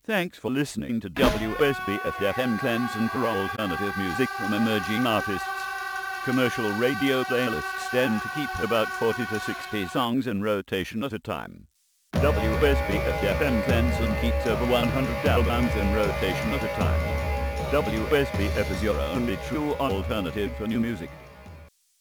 Thanks for listening to WSBF-FM Clemson for alternative music from emerging artists. Commercial radio playlists tend to keep about 40 to 60 songs in rotation at a time. WSBF-FM Clemson keeps over 100 albums in rotation at a time. WSBF is your only true alternative for new music.